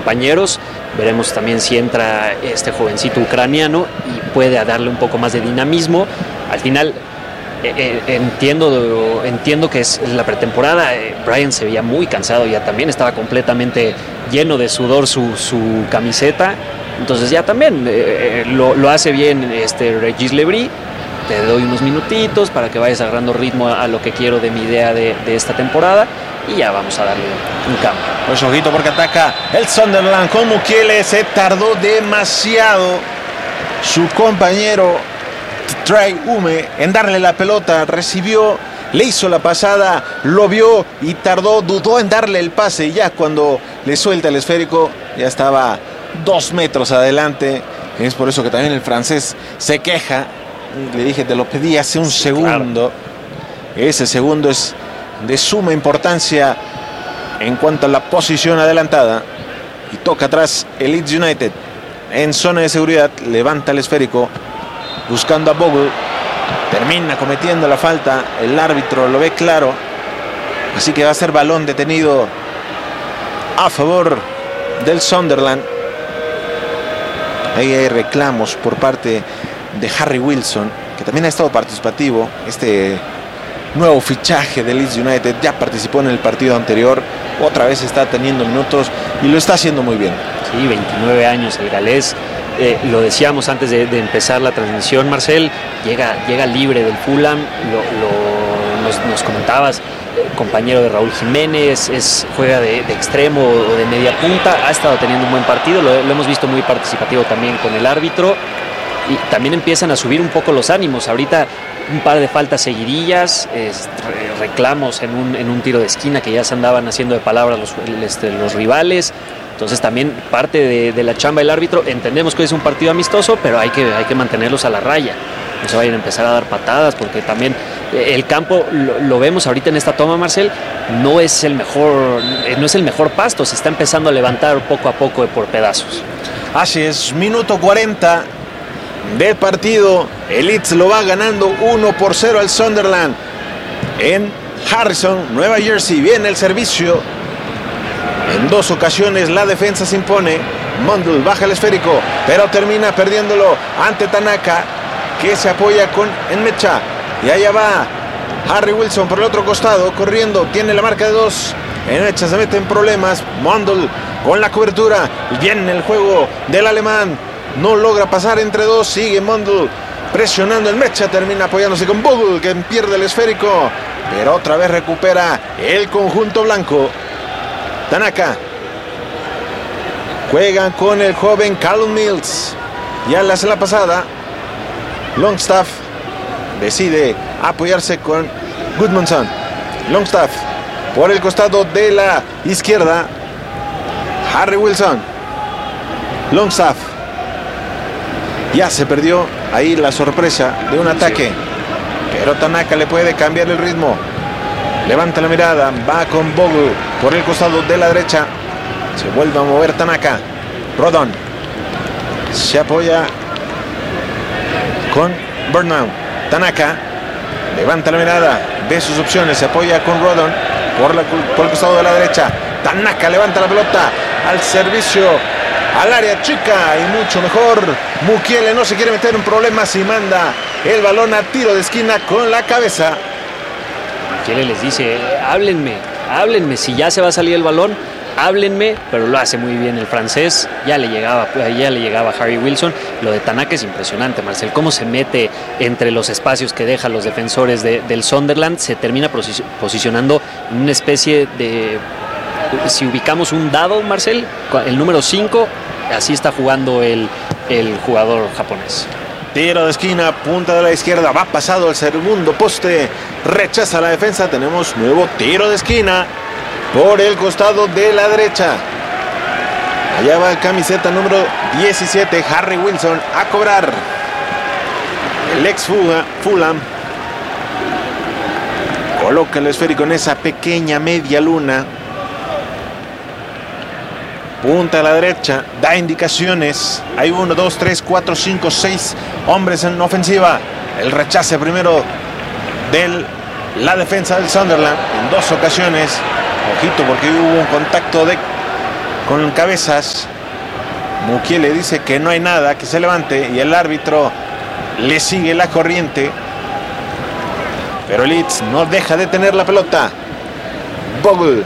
compañeros. Veremos también si entra este jovencito ucraniano y puede darle un poco más de dinamismo. Al final entiendo que es la pretemporada. Brian se veía muy cansado, ya también estaba completamente lleno de sudor su camiseta. Entonces ya también lo hace bien Regis Le-Bris. Te doy unos minutitos para que vayas agarrando ritmo a lo que quiero de mi idea de esta temporada y ya vamos a darle un cambio. Pues ojito porque ataca el Sunderland con Mukiele. Se tardó demasiado su compañero Trae Ume en darle la pelota. Recibió, le hizo la pasada, lo vio y dudó en darle el pase. Y ya cuando le suelta el esférico ya estaba 2 metros adelante. Es por eso que también el francés se queja. Le dije, te lo pedí hace un segundo. Claro. Ese segundo es de suma importancia en cuanto a la posición adelantada. Y toca atrás el Leeds United en zona de seguridad. Levanta el esférico buscando a Bogle. Termina cometiendo la falta. El árbitro lo ve claro. Así que va a ser balón detenido a favor del Sunderland. Ahí hay reclamos por parte de Harry Wilson, que también ha estado participativo. Este nuevo fichaje de Leeds United ya participó en el partido anterior, otra vez está teniendo minutos y lo está haciendo muy bien. Sí, 29 años el galés. Lo decíamos antes de empezar la transmisión, Marcel, llega libre del Fulham. Nos comentabas, compañero de Raúl Jiménez, juega de extremo o de media punta, ha estado teniendo un buen partido, lo hemos visto muy participativo también con el árbitro. Y también empiezan a subir un poco los ánimos. Ahorita un par de faltas seguidillas, reclamos en un tiro de esquina que ya se andaban haciendo de palabras los rivales. Entonces también parte de la chamba del árbitro. Entendemos que es un partido amistoso, pero hay que mantenerlos a la raya. No se vayan a empezar a dar patadas, porque también el campo, lo vemos ahorita en esta toma, Marcel, no es el mejor pasto. Se está empezando a levantar poco a poco por pedazos. Así es, minuto 40 del partido. El Leeds lo va ganando 1-0 al Sunderland en Harrison, Nueva Jersey. Viene el servicio. En 2 ocasiones la defensa se impone. Mundle baja el esférico, pero termina perdiéndolo ante Tanaka, que se apoya con Enmecha. Y allá va Harry Wilson por el otro costado, corriendo. Tiene la marca de 2. Enmecha se mete en problemas. Mundle con la cobertura. Viene el juego del alemán. No logra pasar entre 2. Sigue Mundle presionando el Mecha. Termina apoyándose con Bogle, que pierde el esférico. Pero otra vez recupera el conjunto blanco. Tanaka. Juegan con el joven Callum Mills. Ya le hace la pasada. Longstaff decide apoyarse con Gudmundsson. Longstaff por el costado de la izquierda. Harry Wilson. Longstaff. Ya se perdió ahí la sorpresa de un ataque. Pero Tanaka le puede cambiar el ritmo. Levanta la mirada. Va con Bogle por el costado de la derecha. Se vuelve a mover Tanaka. Rodon. Se apoya con Burnham. Tanaka. Levanta la mirada. Ve sus opciones. Se apoya con Rodon por el costado de la derecha. Tanaka levanta la pelota al servicio, al área chica, y mucho mejor. Mukiele no se quiere meter en problemas y manda el balón a tiro de esquina con la cabeza. Mukiele les dice, háblenme, si ya se va a salir el balón, háblenme, pero lo hace muy bien el francés. Ya le llegaba Harry Wilson. Lo de Tanaka es impresionante, Marcel, cómo se mete entre los espacios que dejan los defensores del Sunderland. Se termina posicionando en una especie de, si ubicamos un dado, Marcel, el número 5, así está jugando el jugador japonés. Tiro de esquina, punta de la izquierda, va pasado el segundo poste, rechaza la defensa. Tenemos nuevo tiro de esquina por el costado de la derecha. Allá va el camiseta número 17, Harry Wilson, a cobrar. El ex Fulham coloca el esférico en esa pequeña media luna. Punta a la derecha, da indicaciones. Hay 1, 2, 3, 4, 5, 6 hombres en ofensiva. El rechace primero de la defensa del Sunderland en 2 ocasiones. Ojito, porque hubo un contacto de con cabezas. Mukiele dice que no hay nada, que se levante, y el árbitro le sigue la corriente. Pero Leeds no deja de tener la pelota. Bogle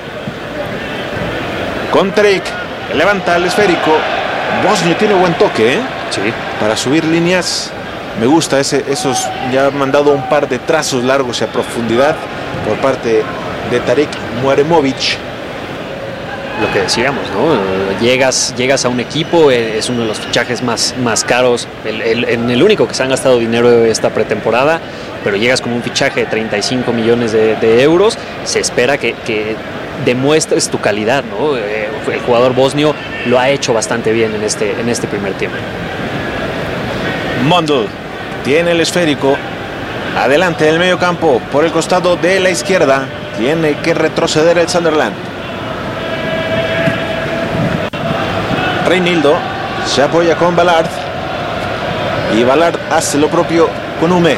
con Tarik, levanta el esférico. Bosnio tiene buen toque, ¿eh? Sí. Para subir líneas. Me gusta esos. Ya han mandado un par de trazos largos y a profundidad por parte de Tarik Muaremovic. Lo que decíamos, ¿no? Llegas a un equipo, es uno de los fichajes más caros, el único que se han gastado dinero esta pretemporada, pero llegas como un fichaje de 35 millones de euros, se espera que demuestres tu calidad, ¿no? El jugador bosnio lo ha hecho bastante bien en este primer tiempo. Mondl tiene el esférico, adelante del medio campo, por el costado de la izquierda, tiene que retroceder el Sunderland. Reinildo se apoya con Ballard y Ballard hace lo propio con Hume,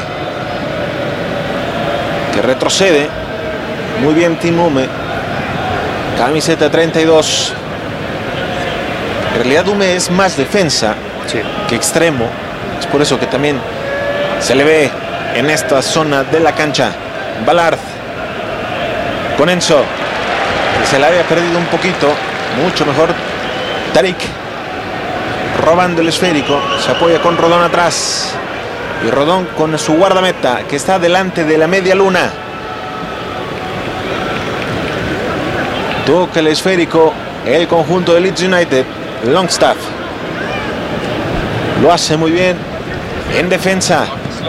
que retrocede muy bien. Tim Hume, camiseta 32. En realidad Hume es más defensa, sí, que extremo, es por eso que también se le ve en esta zona de la cancha. Ballard con Enzo, que se le había perdido un poquito. Mucho mejor Tarik, robando el esférico, se apoya con Rodón atrás, y Rodón con su guardameta, que está delante de la media luna. Toca el esférico el conjunto de Leeds United. Longstaff lo hace muy bien en defensa.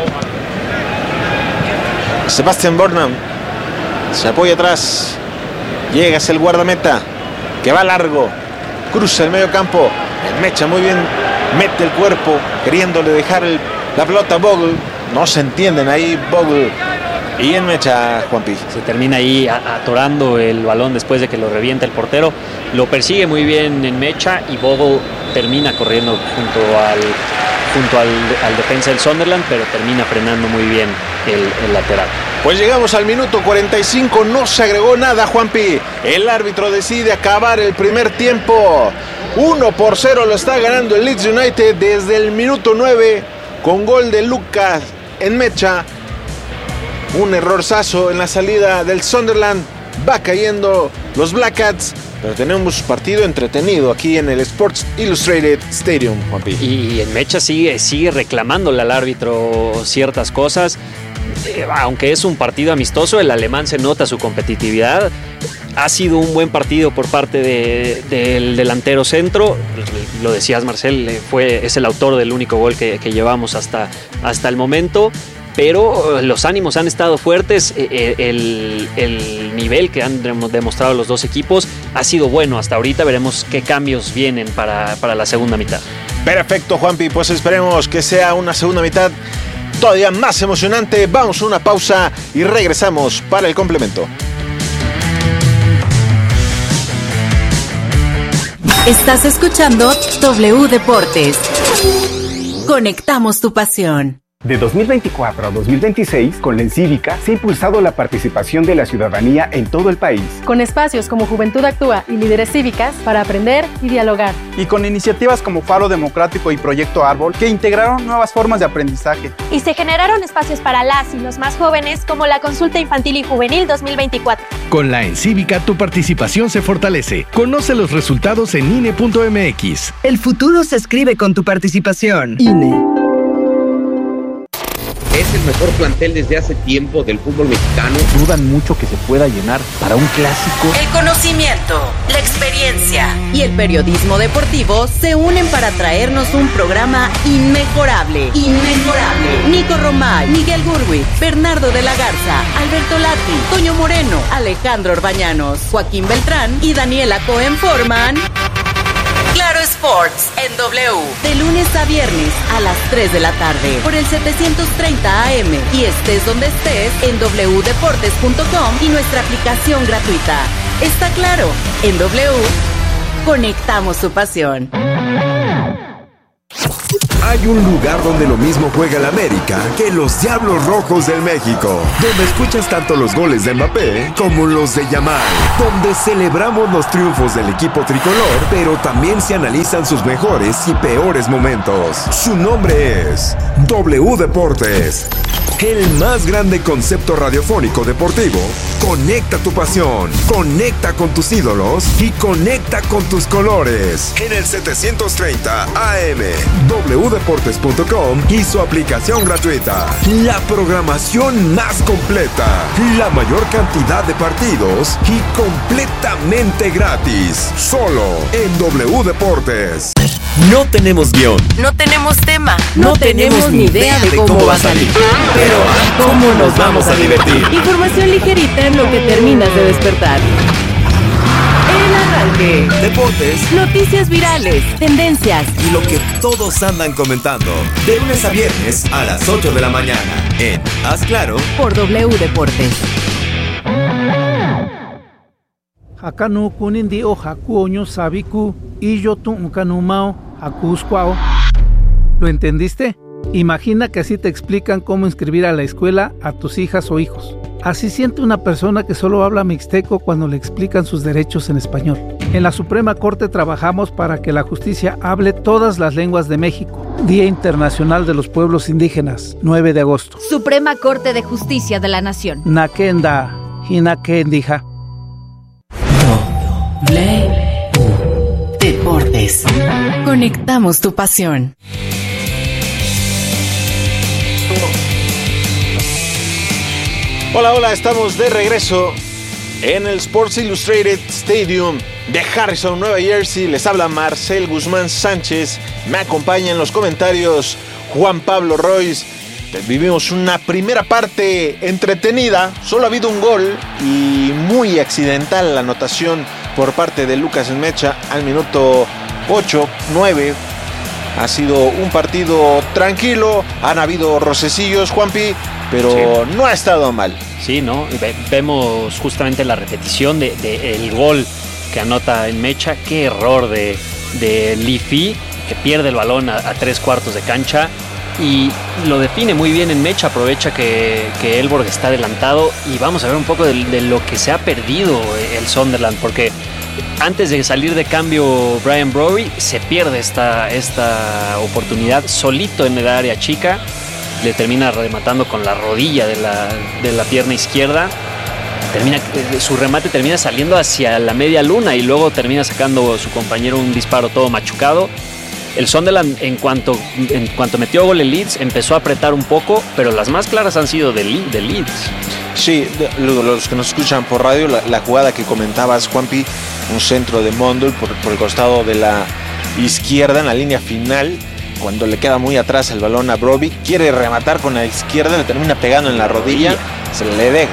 Sebastian Burnham se apoya atrás, llega hacia el guardameta, que va largo, cruza el medio campo. El Mecha muy bien, mete el cuerpo queriéndole dejar la pelota a Bogle. No se entienden ahí Bogle y en Mecha, Juanpi. Se termina ahí atorando el balón después de que lo revienta el portero. Lo persigue muy bien en Mecha y Bogle termina corriendo junto al defensa del Sunderland, pero termina frenando muy bien el lateral. Pues llegamos al minuto 45, no se agregó nada, Juanpi. El árbitro decide acabar el primer tiempo. 1-0 lo está ganando el Leeds United desde el minuto 9 con gol de Lucas en Mecha. Un errorzazo en la salida del Sunderland. Va cayendo los Black Cats, pero tenemos partido entretenido aquí en el Sports Illustrated Stadium, Juanpi. Y en Mecha sigue reclamándole al árbitro ciertas cosas. Aunque es un partido amistoso, el alemán se nota su competitividad. Ha sido un buen partido por parte del delantero centro. Lo decías, Marcel, es el autor del único gol que llevamos hasta el momento. Pero los ánimos han estado fuertes. El nivel que han demostrado los dos equipos ha sido bueno hasta ahorita. Veremos qué cambios vienen para la segunda mitad. Perfecto, Juanpi. Pues esperemos que sea una segunda mitad todavía más emocionante. Vamos a una pausa y regresamos para el complemento. Estás escuchando W Deportes. Conectamos tu pasión. De 2024 a 2026, con la Encívica se ha impulsado la participación de la ciudadanía en todo el país. Con espacios como Juventud Actúa y Líderes Cívicas para aprender y dialogar. Y con iniciativas como Faro Democrático y Proyecto Árbol que integraron nuevas formas de aprendizaje. Y se generaron espacios para las y los más jóvenes como la Consulta Infantil y Juvenil 2024. Con la Encívica tu participación se fortalece. Conoce los resultados en INE.mx. El futuro se escribe con tu participación. INE. Es el mejor plantel desde hace tiempo del fútbol mexicano. Dudan mucho que se pueda llenar para un clásico. El conocimiento, la experiencia y el periodismo deportivo se unen para traernos un programa inmejorable. Nico Romay, Miguel Gurwitz, Bernardo de la Garza, Alberto Lati, Toño Moreno, Alejandro Orbañanos, Joaquín Beltrán y Daniela Cohen forman Claro Sports en W, de lunes a viernes a las 3 de la tarde por el 730 AM y estés donde estés en wdeportes.com y nuestra aplicación gratuita. Está claro, en W conectamos tu pasión. Hay un lugar donde lo mismo juega el América que los Diablos Rojos del México, donde escuchas tanto los goles de Mbappé como los de Yamal, donde celebramos los triunfos del equipo tricolor, pero también se analizan sus mejores y peores momentos. Su nombre es W Deportes, el más grande concepto radiofónico deportivo. Conecta tu pasión, conecta con tus ídolos y conecta con tus colores. En el 730 AM, wdeportes.com y su aplicación gratuita. La programación más completa, la mayor cantidad de partidos y completamente gratis. Solo en W Deportes. No tenemos guión. No tenemos tema. No tenemos ni idea de cómo va a salir. Pero ¿cómo nos vamos a divertir? Información ligerita en lo que terminas de despertar. El arranque. Deportes. Noticias virales. Tendencias. Y lo que todos andan comentando. De lunes a viernes a las 8 de la mañana. En Haz Claro. Por W Deportes. Hakanu kunindi o hakuoño sabiku y yo tu kanumao hakusquao. ¿Lo entendiste? Imagina que así te explican cómo inscribir a la escuela a tus hijas o hijos. Así siente una persona que solo habla mixteco cuando le explican sus derechos en español. En la Suprema Corte trabajamos para que la justicia hable todas las lenguas de México. Día Internacional de los Pueblos Indígenas, 9 de agosto. Suprema Corte de Justicia de la Nación. Nakenda, Hinakendija. Deportes. Conectamos tu pasión. Hola, hola, estamos de regreso en el Sports Illustrated Stadium de Harrison, Nueva Jersey. Les habla Marcel Guzmán Sánchez. Me acompaña en los comentarios Juan Pablo Royce. Vivimos una primera parte entretenida. Solo ha habido un gol y muy accidental la anotación por parte de Lucas Mecha al minuto 8, 9. Ha sido un partido tranquilo. Han habido rocecillos, Juanpi, pero sí, no ha estado mal. Sí, ¿no? Vemos justamente la repetición del gol que anota en Mecha. Qué error de Lifi, que pierde el balón a 3/4 de cancha. Y lo define muy bien en Mecha, aprovecha que Elborg está adelantado. Y vamos a ver un poco de lo que se ha perdido el Sunderland, porque antes de salir de cambio Brian Brody se pierde esta oportunidad solito en el área chica. Le termina rematando con la rodilla de la pierna izquierda. Su remate termina saliendo hacia la media luna y luego termina sacando su compañero un disparo todo machucado. El Sunderland, en cuanto metió gol el Leeds, empezó a apretar un poco, pero las más claras han sido de Leeds. Sí, los que nos escuchan por radio, la jugada que comentabas, Juanpi, un centro de Mondul por el costado de la izquierda en la línea final, cuando le queda muy atrás el balón a Broby, quiere rematar con la izquierda, le termina pegando en la rodilla, se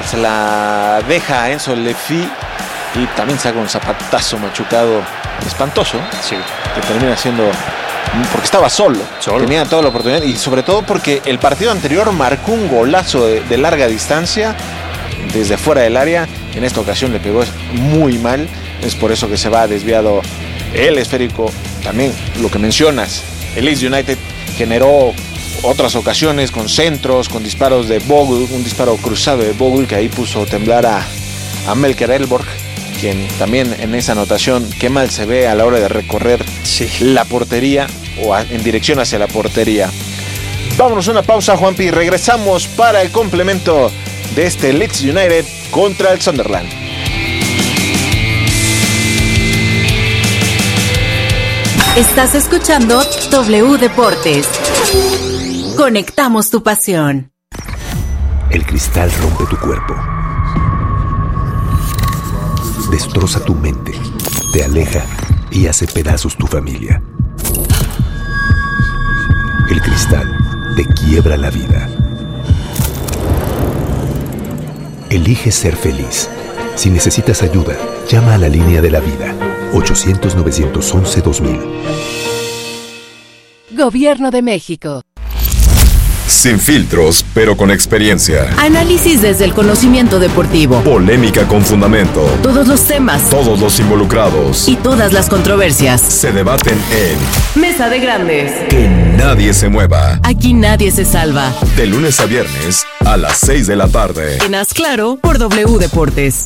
la deja a Enzo Lefi y también saca un zapatazo machucado espantoso, sí, que termina siendo... porque estaba solo, tenía toda la oportunidad y sobre todo porque el partido anterior marcó un golazo de larga distancia desde fuera del área. En esta ocasión le pegó muy mal, es por eso que se va desviado el esférico. También lo que mencionas, el Leeds United generó otras ocasiones con centros, con disparos de Bogle, un disparo cruzado de Bogle que ahí puso a temblar a Melker Elborg, quien también en esa anotación, qué mal se ve a la hora de recorrer la portería o en dirección hacia la portería. Vámonos a una pausa, Juanpi, regresamos para el complemento de este Leeds United contra el Sunderland. Estás escuchando W Deportes. Conectamos tu pasión. El cristal rompe tu cuerpo, destroza tu mente, te aleja y hace pedazos tu familia. El cristal te quiebra la vida. Elige ser feliz. Si necesitas ayuda, llama a la línea de la vida, 800-911-2000. Gobierno de México. Sin filtros, pero con experiencia. Análisis desde el conocimiento deportivo. Polémica con fundamento. Todos los temas. Todos los involucrados. Y todas las controversias. Se debaten en Mesa de Grandes. Que nadie se mueva. Aquí nadie se salva. De lunes a viernes a las 6 de la tarde. En Haz Claro por W Deportes.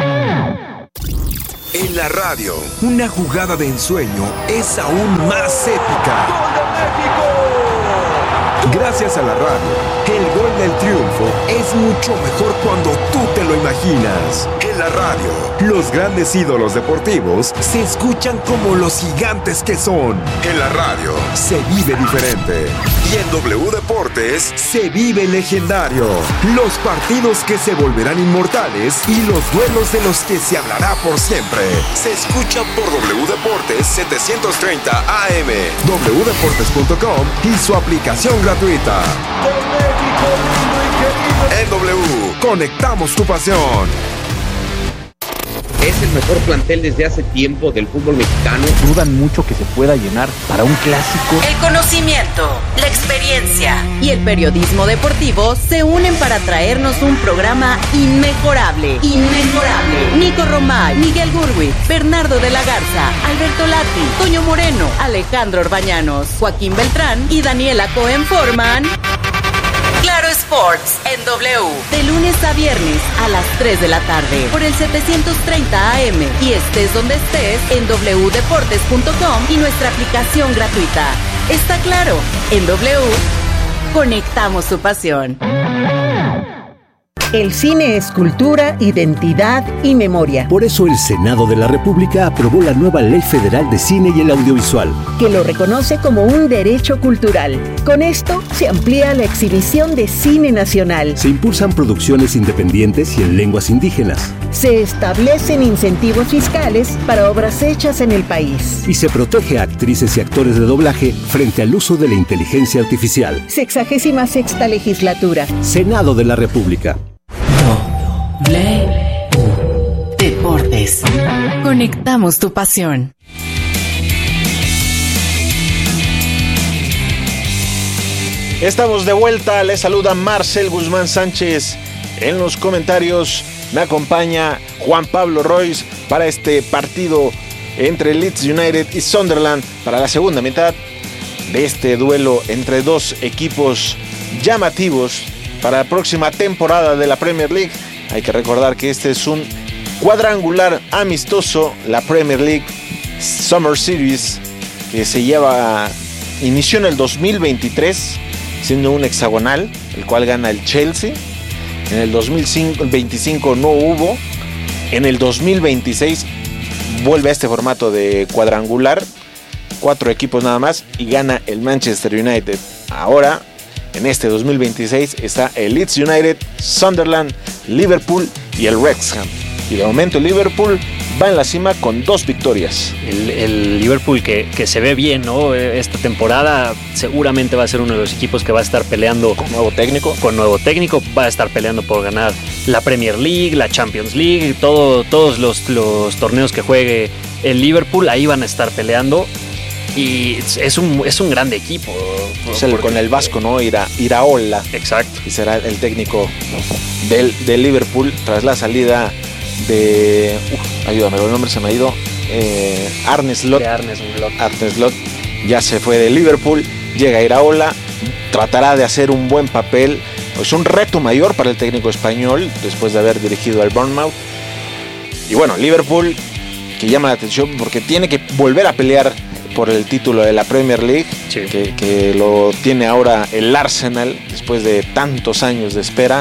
En la radio, una jugada de ensueño es aún más épica. ¡Gol de México! Gracias a la radio, el gol del triunfo es mucho mejor cuando tú te lo imaginas. En la radio, los grandes ídolos deportivos se escuchan como los gigantes que son. En la radio, se vive diferente. Y en W Deportes, se vive legendario. Los partidos que se volverán inmortales y los duelos de los que se hablará por siempre. Se escucha por W Deportes 730 AM, wdeportes.com y su aplicación gratuita. En W, conectamos tu pasión. Es el mejor plantel desde hace tiempo del fútbol mexicano. Dudan mucho que se pueda llenar para un clásico. El conocimiento, la experiencia y el periodismo deportivo se unen para traernos un programa inmejorable. Inmejorable. Nico Romay, Miguel Gurwitz, Bernardo de la Garza, Alberto Lati, Toño Moreno, Alejandro Orbañanos, Joaquín Beltrán y Daniela Cohen forman Claro Sports en W, de lunes a viernes a las 3 de la tarde por el 730 AM y estés donde estés en wdeportes.com y nuestra aplicación gratuita. Está claro, en W conectamos tu pasión. El cine es cultura, identidad y memoria. Por eso el Senado de la República aprobó la nueva Ley Federal de Cine y el Audiovisual, que lo reconoce como un derecho cultural. Con esto se amplía la exhibición de cine nacional. Se impulsan producciones independientes y en lenguas indígenas. Se establecen incentivos fiscales para obras hechas en el país. Y se protege a actrices y actores de doblaje frente al uso de la inteligencia artificial. 66ª Legislatura. Senado de la República. Deportes. Conectamos tu pasión. Estamos de vuelta, les saluda Marcel Guzmán Sánchez. En los comentarios me acompaña Juan Pablo Royce para este partido entre Leeds United y Sunderland para la segunda mitad de este duelo entre dos equipos llamativos para la próxima temporada de la Premier League. Hay que recordar que este es un cuadrangular amistoso, la Premier League Summer Series, que inició en el 2023, siendo un hexagonal, el cual gana el Chelsea. En el 2025 no hubo. En el 2026 vuelve a este formato de cuadrangular, 4 equipos nada más, y gana el Manchester United. Ahora, en este 2026 está el Leeds United, Sunderland, Liverpool y el Wrexham. Y de momento el Liverpool va en la cima con 2 victorias. El Liverpool que se ve bien, ¿no? Esta temporada seguramente va a ser uno de los equipos que va a estar peleando con nuevo técnico. Va a estar peleando por ganar la Premier League, la Champions League, todos los torneos que juegue el Liverpool, ahí van a estar peleando. Y es un grande equipo. Con el vasco, ¿no? Iraola. Exacto. Y será el técnico del Liverpool tras la salida de... ayúdame, el nombre se me ha ido. Arne Slot. Arne Slot ya se fue de Liverpool. Llega Iraola. Tratará de hacer un buen papel. Es un reto mayor para el técnico español después de haber dirigido al Bournemouth. Y bueno, Liverpool, que llama la atención porque tiene que volver a pelear por el título de la Premier League, sí, que lo tiene ahora el Arsenal después de tantos años de espera.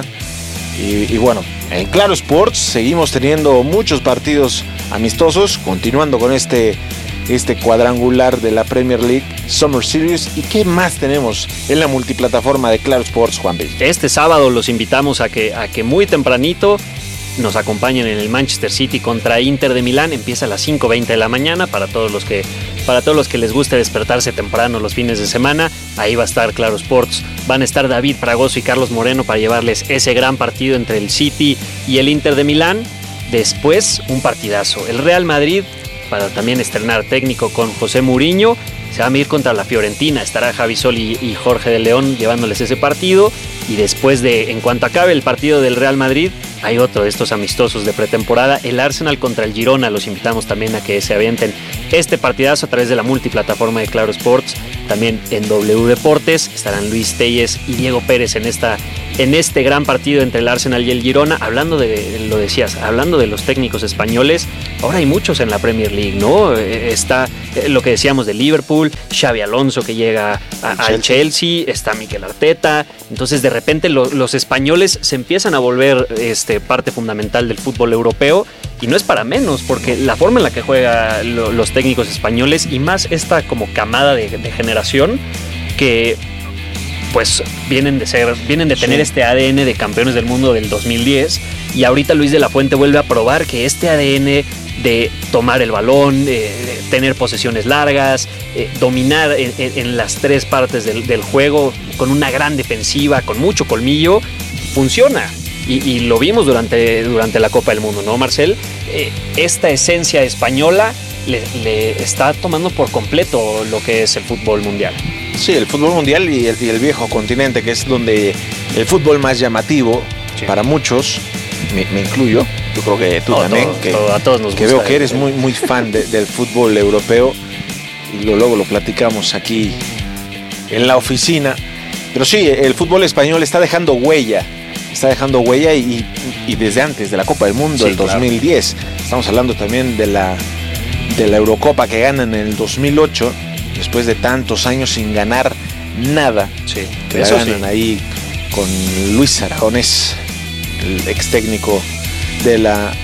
Y bueno, en Claro Sports seguimos teniendo muchos partidos amistosos, continuando con este cuadrangular de la Premier League Summer Series. ¿Y qué más tenemos en la multiplataforma de Claro Sports, Juan B? Este sábado los invitamos a que muy tempranito nos acompañen en el Manchester City contra Inter de Milán. Empieza a las 5:20 de la mañana para todos los que les guste despertarse temprano los fines de semana. Ahí va a estar Claro Sports. Van a estar David Fragoso y Carlos Moreno para llevarles ese gran partido entre el City y el Inter de Milán. Después, un partidazo. El Real Madrid, para también estrenar técnico con José Mourinho, se va a medir contra la Fiorentina. Estará Javi Sol y Jorge de León llevándoles ese partido. y después en cuanto acabe el partido del Real Madrid, hay otro de estos amistosos de pretemporada, el Arsenal contra el Girona. Los invitamos también a que se avienten este partidazo a través de la multiplataforma de Claro Sports, también en W Deportes. Estarán Luis Telles y Diego Pérez en este gran partido entre el Arsenal y el Girona. Hablando lo decías, hablando de los técnicos españoles, ahora hay muchos en la Premier League, ¿no? Está lo que decíamos de Liverpool, Xabi Alonso que llega al Chelsea, está Mikel Arteta. Entonces de repente los españoles se empiezan a volver parte fundamental del fútbol europeo, y no es para menos, porque la forma en la que juegan los técnicos españoles, y más esta como camada de generación que pues vienen de tener este ADN de campeones del mundo del 2010, y ahorita Luis de la Fuente vuelve a probar que este ADN de tomar el balón, tener posesiones largas, dominar en las tres partes del juego, con una gran defensiva, con mucho colmillo, funciona. Y lo vimos durante la Copa del Mundo, ¿no, Marcel? Esta esencia española le está tomando por completo lo que es el fútbol mundial. Sí, el fútbol mundial y el viejo continente, que es donde el fútbol más llamativo para muchos, me incluyo, yo creo que tú también, a todos nos gusta, que veo que eres muy fan del fútbol europeo, y luego lo platicamos aquí en la oficina. Pero sí, el fútbol español está dejando huella y desde antes de la Copa del Mundo, del 2010. Estamos hablando también de la Eurocopa que ganan en el 2008, después de tantos años sin ganar nada. Sí, que la ganan ahí con Luis Aragonés, el ex técnico de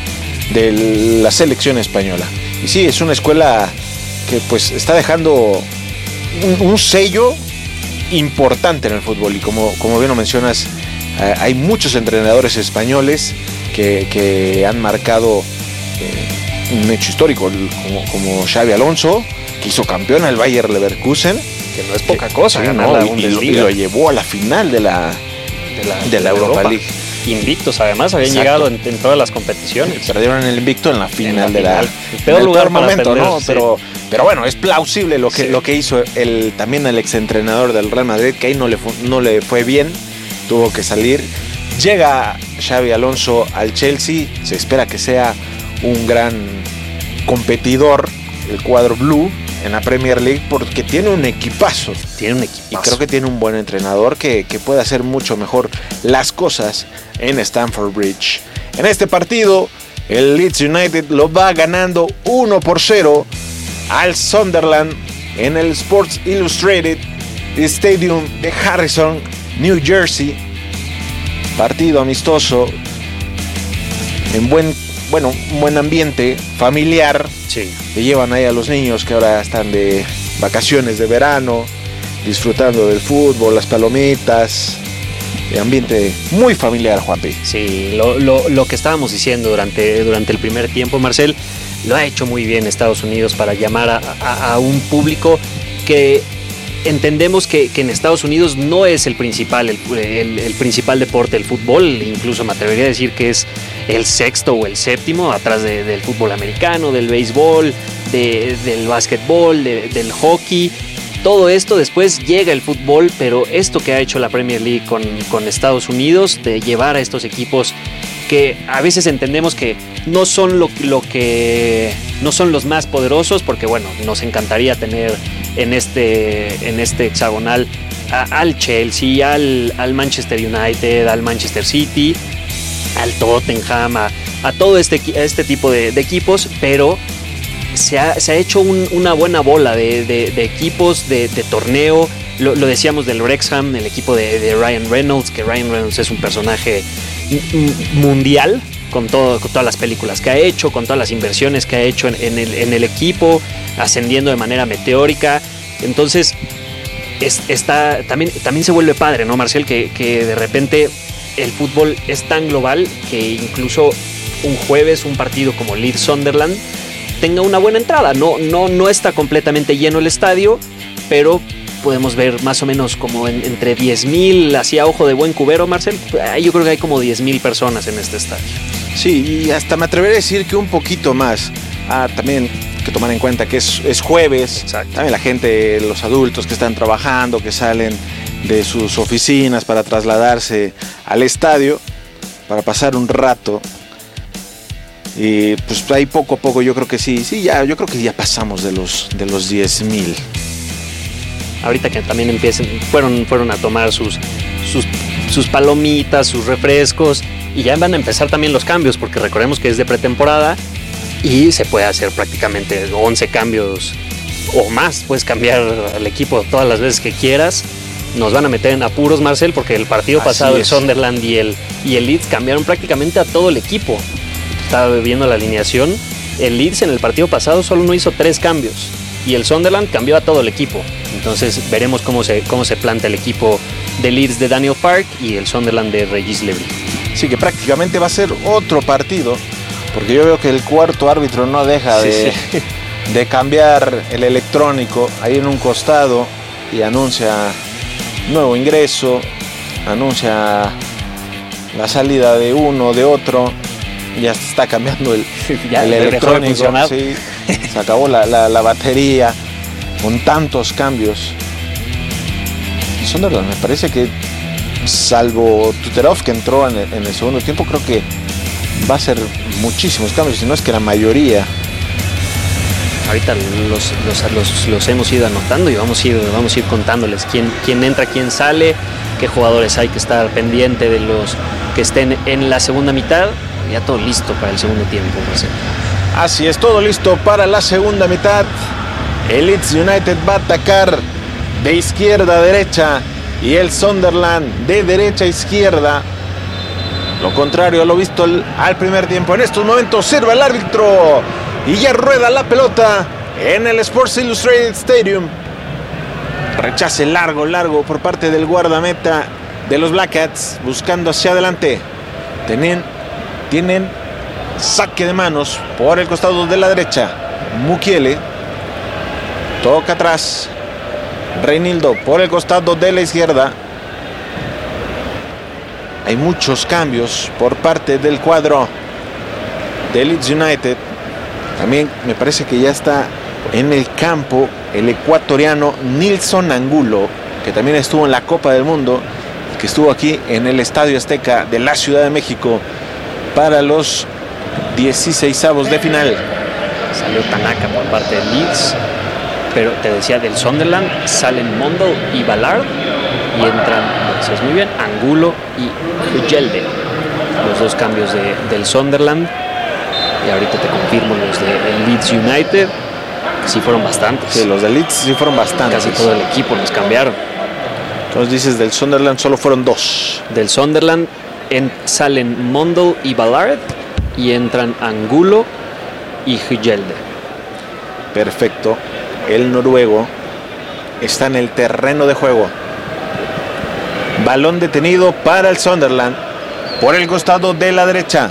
la selección española. Y sí, es una escuela que pues está dejando un sello importante en el fútbol, y como bien lo mencionas, hay muchos entrenadores españoles que han marcado un hecho histórico, como Xabi Alonso, que hizo campeón al Bayer Leverkusen, que no es poca cosa, ganar la Bundesliga, y lo llevó a la final de la Europa League. Invictos, además, habían llegado en todas las competiciones. Perdieron el invicto en la final el peor lugar para momento, perder, ¿no? sí. Pero bueno, es plausible lo que hizo también el exentrenador del Real Madrid, que ahí no le fue bien, tuvo que salir. Llega Xabi Alonso al Chelsea, se espera que sea un gran competidor el cuadro blue en la Premier League, porque tiene un equipazo. Y creo que tiene un buen entrenador que puede hacer mucho mejor las cosas en Stamford Bridge. En este partido, el Leeds United lo va ganando 1-0 al Sunderland en el Sports Illustrated Stadium de Harrison, New Jersey. Partido amistoso en buen ambiente familiar. Sí. Que llevan ahí a los niños que ahora están de vacaciones de verano, disfrutando del fútbol, las palomitas, de ambiente muy familiar, Juanpi. Sí, lo que estábamos diciendo durante el primer tiempo, Marcel, lo ha hecho muy bien Estados Unidos para llamar a un público que entendemos que en Estados Unidos no es el principal deporte, el fútbol. Incluso me atrevería a decir que es el sexto o el séptimo, atrás del fútbol americano, del béisbol, del básquetbol, del hockey. Todo esto, después llega el fútbol, pero esto que ha hecho la Premier League con Estados Unidos, de llevar a estos equipos que a veces entendemos que no son no son los más poderosos, porque bueno, nos encantaría tener en este hexagonal al Chelsea, al Manchester United, al Manchester City, al Tottenham, a todo este tipo de equipos, pero se ha hecho una buena bola de equipos, de torneo. Lo decíamos del Wrexham, el equipo de Ryan Reynolds, que Ryan Reynolds es un personaje mundial, con todas las películas que ha hecho, con todas las inversiones que ha hecho en el equipo, ascendiendo de manera meteórica. Entonces también se vuelve padre, ¿no, Marcel? Que de repente el fútbol es tan global que incluso un jueves un partido como Leeds Sunderland tenga una buena entrada. No está completamente lleno el estadio, pero podemos ver más o menos como entre 10,000, así a ojo de buen cubero, Marcel. Yo creo que hay como 10,000 personas en este estadio. Sí, y hasta me atreveré a decir que un poquito más. También hay que tomar en cuenta que es jueves. Exacto. También la gente, los adultos que están trabajando, que salen de sus oficinas para trasladarse al estadio, para pasar un rato. Y pues ahí poco a poco yo creo que yo creo que ya pasamos de los 10,000. Ahorita que también empiecen, fueron a tomar sus palomitas, sus refrescos, y ya van a empezar también los cambios, porque recordemos que es de pretemporada y se puede hacer prácticamente 11 cambios o más. Puedes cambiar al equipo todas las veces que quieras. Nos van a meter en apuros, Marcel, porque el partido pasado el Sunderland y el Leeds cambiaron prácticamente a todo el equipo. Estaba viendo la alineación. El Leeds en el partido pasado solo no hizo 3 cambios y el Sunderland cambió a todo el equipo. Entonces veremos cómo se planta el equipo de Leeds de Daniel Farke y el Sunderland de Regis Lebris. Sí, que prácticamente va a ser otro partido, porque yo veo que el cuarto árbitro no deja de cambiar el electrónico ahí en un costado y anuncia nuevo ingreso, anuncia la salida de uno, de otro. Ya está cambiando el electrónico. Sí, se acabó la batería con tantos cambios. Y Sunderland, me parece que salvo Tuterov, que entró en el segundo tiempo, creo que va a ser muchísimos cambios, si no es que la mayoría. Ahorita los hemos ido anotando y vamos a ir contándoles quién entra, quién sale, qué jugadores hay que estar pendiente de los que estén en la segunda mitad. Ya todo listo para el segundo tiempo, Marcelo. Así es, todo listo para la segunda mitad. El Leeds United va a atacar de izquierda a derecha y el Sunderland de derecha a izquierda. Lo contrario a lo visto al primer tiempo. En estos momentos sirve el árbitro y ya rueda la pelota en el Sports Illustrated Stadium. Rechace largo por parte del guardameta de los Black Cats, buscando hacia adelante. Tienen saque de manos por el costado de la derecha. Mukiele toca atrás. Reinildo por el costado de la izquierda. Hay muchos cambios por parte del cuadro de Leeds United. También me parece que ya está en el campo el ecuatoriano Nilson Angulo, que también estuvo en la Copa del Mundo, que estuvo aquí en el Estadio Azteca de la Ciudad de México para los 16avos de final. Salió Tanaka por parte de Leeds, pero te decía, del Sunderland salen Mondal y Ballard y entran, eso es muy bien, Angulo y Hujelde, los dos cambios del Sunderland. Y ahorita te confirmo los de Leeds United, que sí fueron bastantes. Sí, los de Leeds sí fueron bastantes. Casi todo el equipo los cambiaron. Entonces dices, del Sunderland solo fueron 2. Del Sunderland salen Mondal y Ballard y entran Angulo y Hujelde. Perfecto. El noruego está en el terreno de juego. Balón detenido para el Sunderland por el costado de la derecha.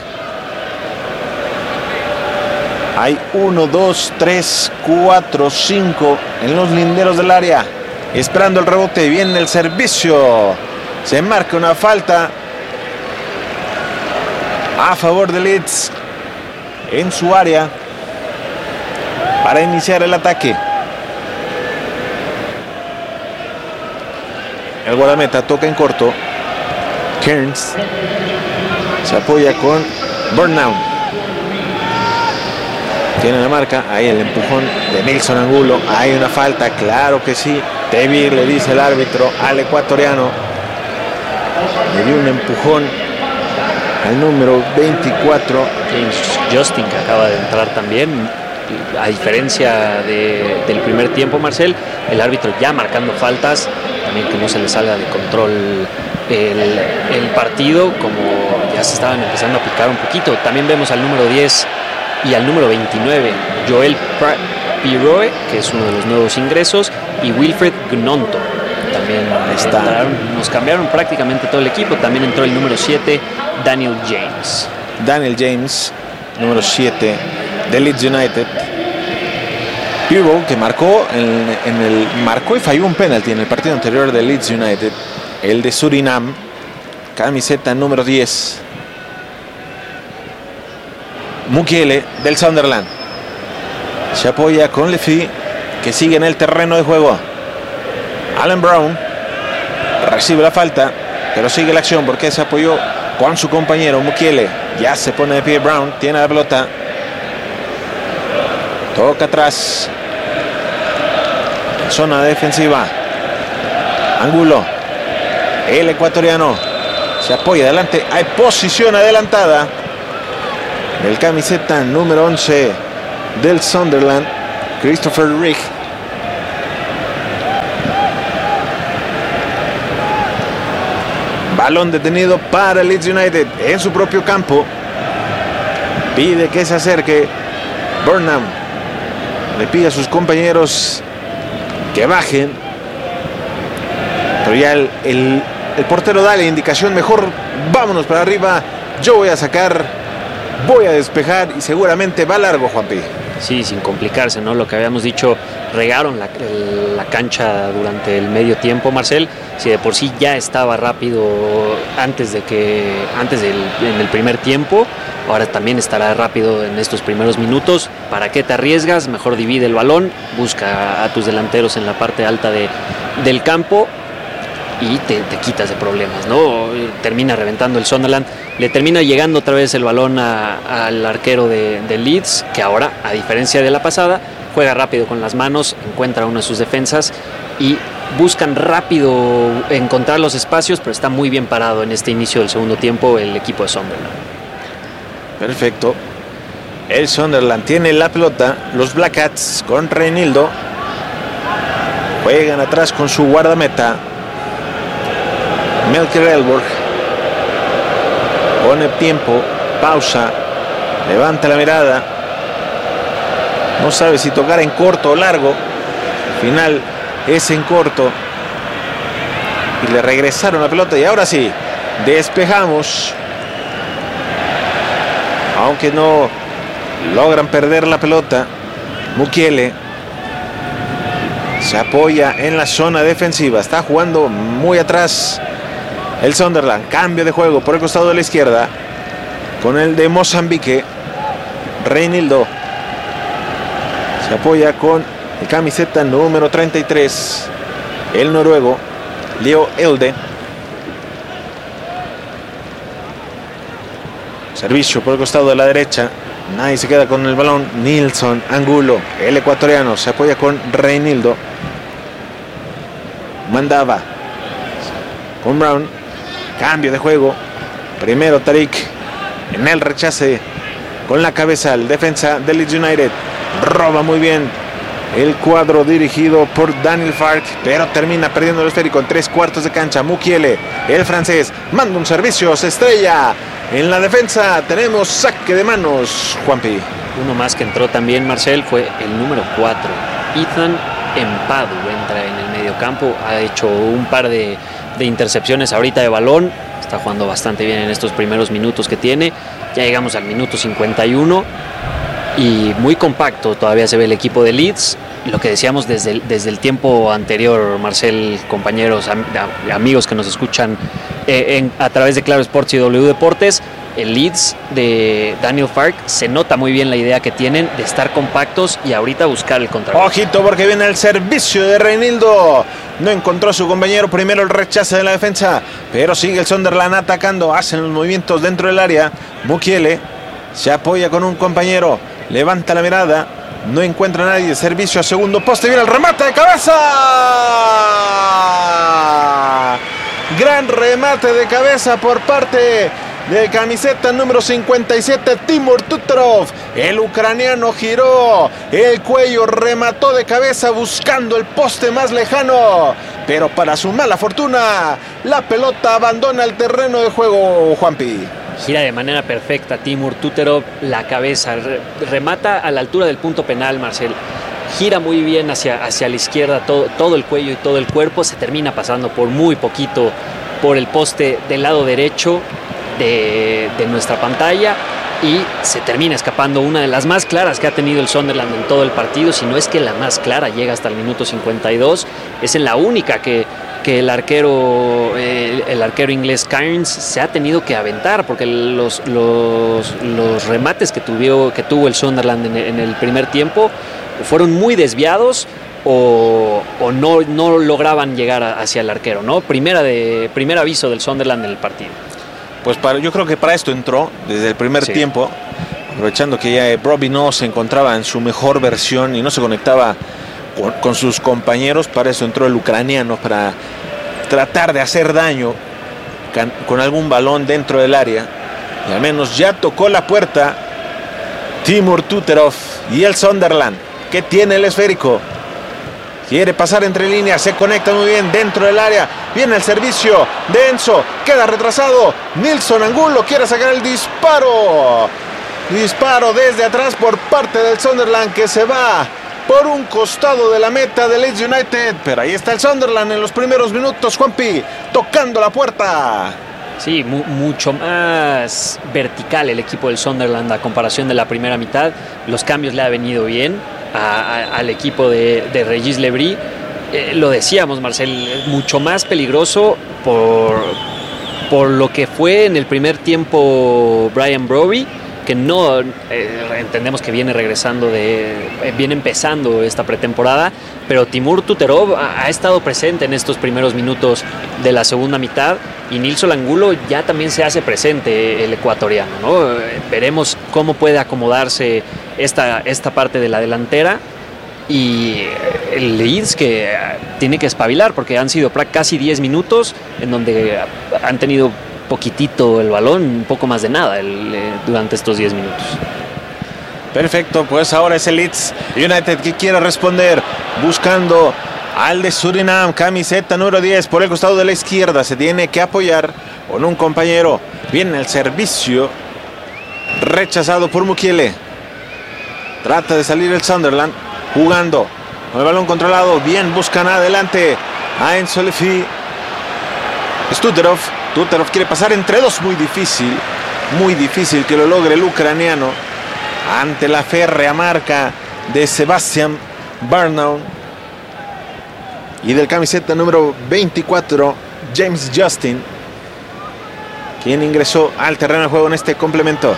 Hay 1, 2, 3, 4, 5 en los linderos del área. Esperando el rebote, viene el servicio. Se marca una falta a favor de Leeds en su área para iniciar el ataque. El guardameta toca en corto. Kearns se apoya con Burnham. Tiene la marca, ahí el empujón de Nilson Angulo. Hay una falta, claro que sí. Tevir, le dice el árbitro al ecuatoriano. Le dio un empujón al número 24. James Justin, que acaba de entrar también. A diferencia del primer tiempo, Marcel, el árbitro ya marcando faltas. También que no se le salga de control el partido, como ya se estaban empezando a picar un poquito. También vemos al número 10 y al número 29, Joel Piroe, que es uno de los nuevos ingresos, y Wilfred Gnonto. También nos cambiaron prácticamente todo el equipo. También entró el número 7, Daniel James. Daniel James, número 7 de Leeds United. Piroe, que marcó marcó y falló un penalti en el partido anterior de Leeds United, el de Surinam, camiseta número 10. Mukiele del Sunderland se apoya con Lefi, que sigue en el terreno de juego. Alan Brown recibe la falta, pero sigue la acción porque se apoyó con su compañero Mukiele. Ya se pone de pie Brown, tiene la pelota, toca atrás, zona defensiva. Angulo, el ecuatoriano, se apoya adelante. Hay posición adelantada del camiseta número 11 del Sunderland, Christopher Rigg. Balón detenido para Leeds United en su propio campo. Pide que se acerque Burnham. Le pide a sus compañeros que bajen. Pero ya el portero da la indicación, mejor vámonos para arriba. Yo voy a sacar, voy a despejar y seguramente va largo, Juanpi. Sí, sin complicarse, ¿no? Lo que habíamos dicho, regaron la cancha durante el medio tiempo, Marcel. Si de por sí ya estaba rápido en el primer tiempo, ahora también estará rápido en estos primeros minutos. ¿Para qué te arriesgas? Mejor divide el balón, busca a tus delanteros en la parte alta del campo y te quitas de problemas, ¿no? Termina reventando el Sunderland, le termina llegando otra vez el balón al arquero de Leeds, que ahora, a diferencia de la pasada, juega rápido con las manos, encuentra una de sus defensas y buscan rápido encontrar los espacios, pero está muy bien parado en este inicio del segundo tiempo el equipo de Sunderland. Perfecto. El Sunderland tiene la pelota, los Black Cats con Reinildo juegan atrás con su guardameta Melker Elborg. Pone tiempo, pausa, levanta la mirada, no sabe si tocar en corto o largo. Al final es en corto y le regresaron la pelota y ahora sí, despejamos, aunque no logran perder la pelota. Mukiele se apoya en la zona defensiva, está jugando muy atrás el Sunderland. Cambio de juego por el costado de la izquierda con el de Mozambique. Reinildo se apoya con el camiseta número 33, el noruego Leo Elde. Servicio por el costado de la derecha, nadie se queda con el balón. Nilsson Angulo, el ecuatoriano, se apoya con Reinildo. Mandaba con Brown. Cambio de juego. Primero Tariq en el rechace con la cabeza. El defensa del Leeds United roba muy bien el cuadro dirigido por Daniel Farke, pero termina perdiendo el esférico en 3/4 de cancha. Mukiele, el francés, manda un servicio, se estrella en la defensa. Tenemos saque de manos, Juanpi. Uno más que entró también, Marcel, fue el número 4, Ethan Empadu. Entra en el medio campo, ha hecho un par de intercepciones ahorita de balón, está jugando bastante bien en estos primeros minutos que tiene. Ya llegamos al minuto 51 y muy compacto todavía se ve el equipo de Leeds. Lo que decíamos desde el tiempo anterior, Marcel, compañeros, amigos que nos escuchan a través de Claro Sports y W Deportes, el Leeds de Daniel Farke se nota muy bien la idea que tienen de estar compactos y ahorita buscar el contragolpe. Ojito porque viene el servicio de Reinildo. No encontró a su compañero, primero el rechace de la defensa, pero sigue el Sunderland atacando, hacen los movimientos dentro del área. Mukiele se apoya con un compañero, levanta la mirada, no encuentra a nadie, servicio a segundo poste, viene el remate de cabeza. Gran remate de cabeza por parte de camiseta número 57, Timur Tutorov. El ucraniano giró el cuello, remató de cabeza buscando el poste más lejano, pero para su mala fortuna la pelota abandona el terreno de juego, Juanpi. Gira de manera perfecta Timur Tutorov la cabeza, remata a la altura del punto penal, Marcel. Gira muy bien hacia la izquierda, todo el cuello y todo el cuerpo, se termina pasando por muy poquito por el poste del lado derecho de nuestra pantalla y se termina escapando una de las más claras que ha tenido el Sunderland en todo el partido, si no es que la más clara. Llega hasta el minuto 52, es en la única que el arquero inglés Cairns se ha tenido que aventar, porque los remates que tuvo el Sunderland en el primer tiempo fueron muy desviados o no lograban llegar hacia el arquero, ¿no? Primer aviso del Sunderland en el partido. Pues yo creo que para esto entró desde el primer tiempo, aprovechando que ya Brobbey no se encontraba en su mejor versión y no se conectaba con sus compañeros. Para eso entró el ucraniano, para tratar de hacer daño con algún balón dentro del área. Y al menos ya tocó la puerta Timur Tuterov y el Sunderland, que tiene el esférico. Quiere pasar entre líneas, se conecta muy bien dentro del área. Viene el servicio de Enzo, queda retrasado. Nilsson Angulo quiere sacar el disparo. Disparo desde atrás por parte del Sunderland, que se va por un costado de la meta de Leeds United. Pero ahí está el Sunderland en los primeros minutos, Juanpi, tocando la puerta. Sí, mucho más vertical el equipo del Sunderland a comparación de la primera mitad. Los cambios le ha venido bien al equipo de Regis Lebris. Lo decíamos, Marcel, mucho más peligroso por lo que fue en el primer tiempo Brian Brobbey, que no entendemos que viene viene empezando esta pretemporada, pero Timur Tuterov ha estado presente en estos primeros minutos de la segunda mitad, y Nilsson Angulo ya también se hace presente, el ecuatoriano, ¿no? Veremos cómo puede acomodarse esta parte de la delantera, y el Leeds que tiene que espabilar, porque han sido casi 10 minutos en donde han tenido poquitito el balón, un poco más de nada durante estos 10 minutos. Perfecto, pues ahora es el Leeds United que quiere responder, buscando al de Surinam, camiseta número 10 por el costado de la izquierda. Se tiene que apoyar con un compañero. Viene el servicio, rechazado por Mukiele. Trata de salir el Sunderland, jugando con el balón controlado. Bien, buscan adelante a Enzo Lefi. Tuterov quiere pasar entre dos, muy difícil que lo logre el ucraniano ante la férrea marca de Sebastian Barnow y del camiseta número 24 James Justin, quien ingresó al terreno de juego en este complemento.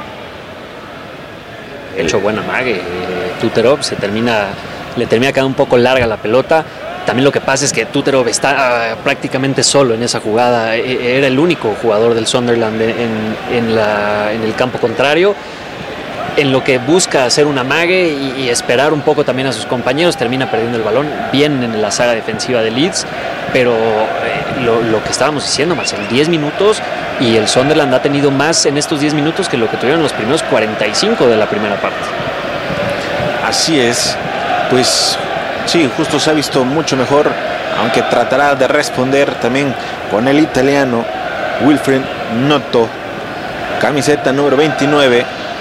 De hecho, buena mague. Tuterov le termina quedando un poco larga la pelota. También lo que pasa es que Tuterov está prácticamente solo en esa jugada. Era el único jugador del Sunderland en el campo contrario. En lo que busca hacer un amague y esperar un poco también a sus compañeros, termina perdiendo el balón bien en la saga defensiva de Leeds. Pero lo que estábamos diciendo, Marcel, 10 minutos, y el Sunderland ha tenido más en estos 10 minutos que lo que tuvieron los primeros 45 de la primera parte. Así es, pues sí, justo se ha visto mucho mejor, aunque tratará de responder también con el italiano Wilfried Gnonto, camiseta número 29.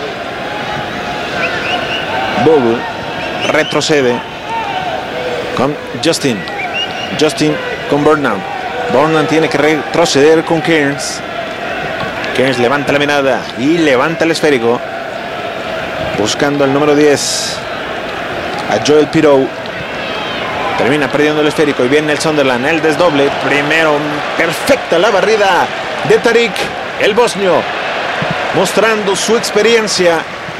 Bogu retrocede con Justin con Burnham tiene que retroceder con Kearns levanta la mirada y levanta el esférico, buscando el número 10 a Joel Pirou. Termina perdiendo el esférico y viene el Sunderland, el desdoble. Primero, perfecta la barrida de Tariq, el bosnio, mostrando su experiencia.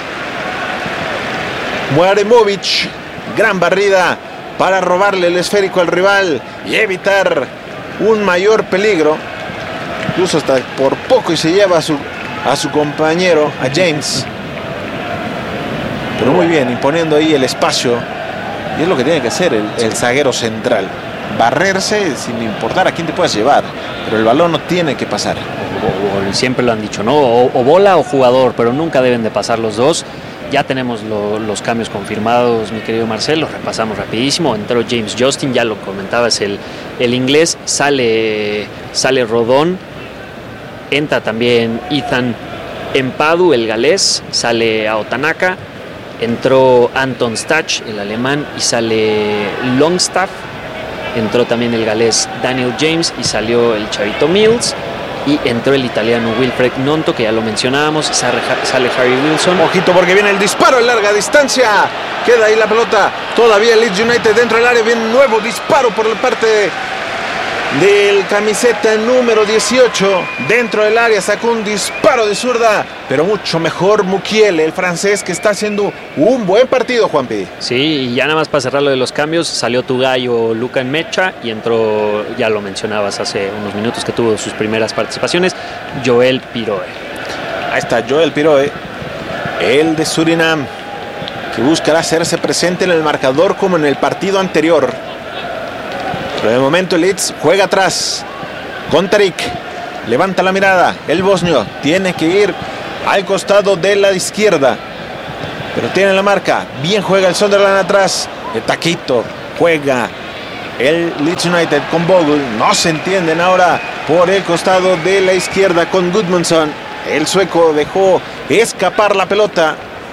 Muaremovic, gran barrida para robarle el esférico al rival y evitar un mayor peligro. Incluso hasta por poco y se lleva a su compañero, a James. Pero muy bien, imponiendo ahí el espacio. Y es lo que tiene que hacer el zaguero central. Barrerse sin importar a quién te puedas llevar. Pero el balón no tiene que pasar. Siempre lo han dicho, ¿no? O bola o jugador, pero nunca deben de pasar los dos. Ya tenemos los cambios confirmados, mi querido Marcel, los repasamos rapidísimo. Entró James Justin, ya lo comentabas, el inglés. Sale Rodón. Entra también Ethan Empadu, el galés. Sale Aotanaka. Entró Anton Stach, el alemán, y sale Longstaff. Entró también el galés Daniel James y salió el chavito Mills. Y entró el italiano Wilfried Gnonto, que ya lo mencionábamos. Sale Harry Wilson. Ojito porque viene el disparo en larga distancia. Queda ahí la pelota. Todavía Leeds United dentro del área. Viene un nuevo disparo por la parte del camiseta número 18 dentro del área, sacó un disparo de zurda, pero mucho mejor Mukiele, el francés, que está haciendo un buen partido, Juanpi. Sí, y ya nada más para cerrar lo de los cambios, salió tu gallo Luka Mecha y entró, ya lo mencionabas hace unos minutos que tuvo sus primeras participaciones, Joel Piroe. Ahí está Joel Piroe, el de Surinam, que buscará hacerse presente en el marcador como en el partido anterior. Pero de momento Leeds juega atrás con Tarik, levanta la mirada, el bosnio tiene que ir al costado de la izquierda, pero tiene la marca, bien juega el Sunderland atrás, el taquito, juega el Leeds United con Bogle, no se entienden ahora por el costado de la izquierda con Gudmundsson, el sueco dejó escapar la pelota,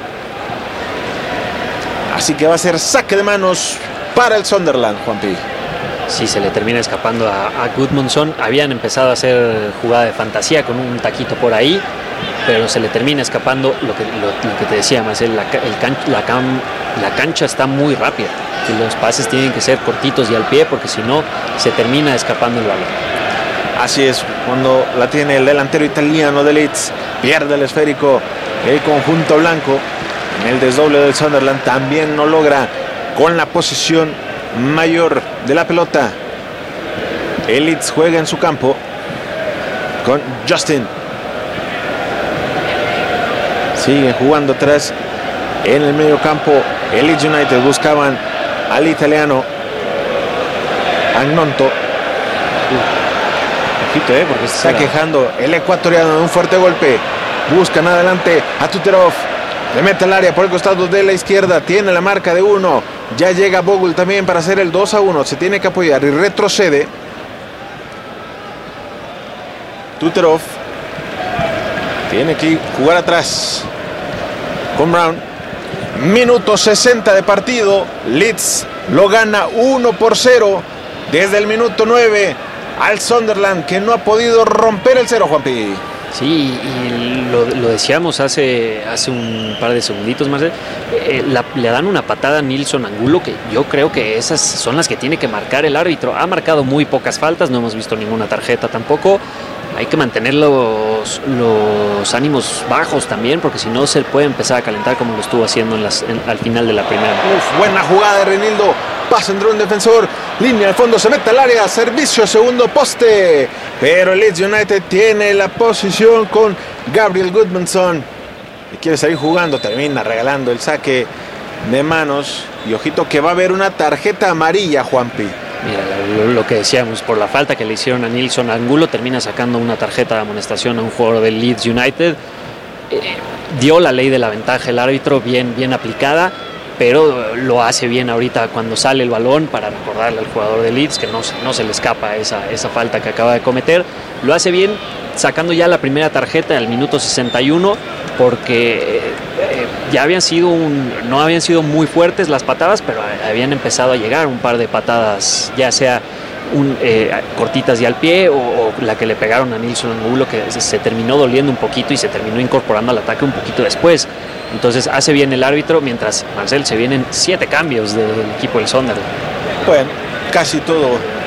así que va a ser saque de manos para el Sunderland, Juanpi. Sí, se le termina escapando a Gudmundsson. Habían empezado a hacer jugada de fantasía con un taquito por ahí, pero se le termina escapando lo que te decía, Marcel, la cancha está muy rápida y los pases tienen que ser cortitos y al pie, porque si no se termina escapando el balón. Así es, cuando la tiene el delantero italiano de Leeds, pierde el esférico el conjunto blanco. En el desdoble del Sunderland también no logra con la posición mayor de la pelota. El Leeds juega en su campo con Justin. Siguen jugando atrás en el medio campo. El Leeds United buscaban al italiano Agnonto. Ojito, porque se está quejando el ecuatoriano de un fuerte golpe. Buscan adelante a Tuterov. Le mete al área por el costado de la izquierda. Tiene la marca de 1. Ya llega Bogle también para hacer el 2-1. Se tiene que apoyar y retrocede. Tuterov tiene que jugar atrás con Brown. Minuto 60 de partido. Leeds lo gana 1-0 desde el minuto 9 al Sunderland, que no ha podido romper el cero, Juanpi. Sí, y lo decíamos hace un par de segunditos, Marcel. Le dan una patada a Nilson Angulo, que yo creo que esas son las que tiene que marcar el árbitro. Ha marcado muy pocas faltas, no hemos visto ninguna tarjeta tampoco. Hay que mantener los ánimos bajos también, porque si no se puede empezar a calentar como lo estuvo haciendo al final de la primera. Buena jugada de Renildo. Pasa entre un defensor, línea al fondo, se mete al área, servicio, segundo poste. Pero el Leeds United tiene la posición con Gabriel Gudmundsson. Y quiere salir jugando, termina regalando el saque de manos. Y ojito que va a haber una tarjeta amarilla, Juanpi. Mira, lo que decíamos, por la falta que le hicieron a Nilson Angulo, termina sacando una tarjeta de amonestación a un jugador del Leeds United. Dio la ley de la ventaja el árbitro, bien aplicada, pero lo hace bien ahorita cuando sale el balón para recordarle al jugador de Leeds que no se le escapa esa falta que acaba de cometer. Lo hace bien sacando ya la primera tarjeta al minuto 61, porque ya no habían sido muy fuertes las patadas, pero habían empezado a llegar un par de patadas, ya sea cortitas y al pie, o la que le pegaron a Nilson Angulo, que se terminó doliendo un poquito y se terminó incorporando al ataque un poquito después. Entonces hace bien el árbitro, mientras, Marcel, se vienen 7 cambios del equipo del Sunderland. Bueno, casi todo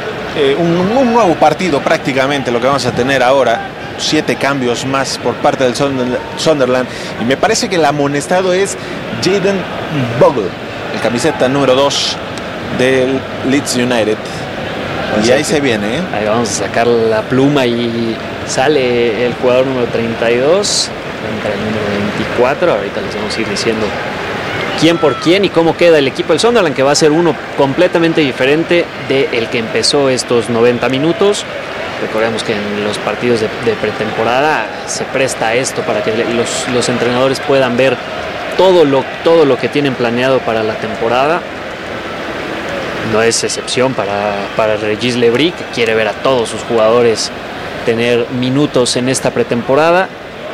un nuevo partido prácticamente lo que vamos a tener ahora. 7 cambios más por parte del Sunderland, y me parece que el amonestado es Jaden Bogle, el camiseta número 2 del Leeds United. Y ahí se viene, Ahí vamos a sacar la pluma y sale el jugador número 32 contra el número 24. Ahorita les vamos a ir diciendo quién por quién y cómo queda el equipo del Sunderland, que va a ser uno completamente diferente del que empezó estos 90 minutos. Recordemos que en los partidos de pretemporada se presta esto para que los entrenadores puedan ver todo lo que tienen planeado para la temporada. No es excepción para Regis Lebris, que quiere ver a todos sus jugadores tener minutos en esta pretemporada.